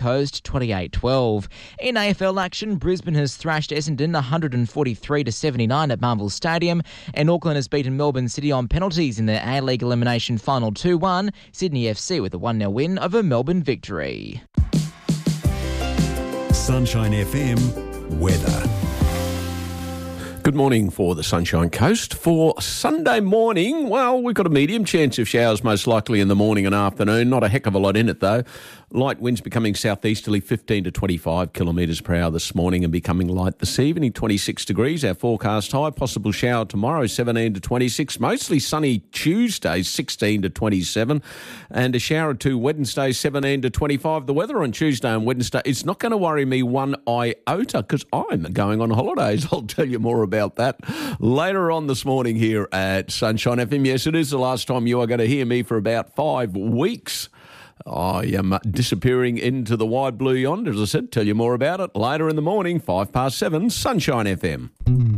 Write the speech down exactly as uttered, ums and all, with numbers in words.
Coast twenty-eight twelve. In A F L action, Brisbane has thrashed Essendon one hundred forty-three to seventy-nine at Marvel Stadium, and Auckland has beaten Melbourne City on penalties in their A-League elimination final two one. Sydney F C with a one nil win over Melbourne Victory. Sunshine F M weather. Good morning for the Sunshine Coast. For Sunday morning, well, we've got a medium chance of showers most likely in the morning and afternoon. Not a heck of a lot in it, though. Light winds becoming southeasterly fifteen to twenty-five kilometres per hour this morning and becoming light this evening, twenty-six degrees. Our forecast high, possible shower tomorrow, seventeen to twenty-six. Mostly sunny Tuesday, sixteen to twenty-seven. And a shower or two Wednesday, seventeen to twenty-five. The weather on Tuesday and Wednesday, it's not going to worry me one iota because I'm going on holidays. I'll tell you more about that later on this morning here at Sunshine F M. Yes, it is the last time you are going to hear me for about five weeks. I am disappearing into the wide blue yonder. As I said, tell you more about it later in the morning, five past seven, Sunshine F M.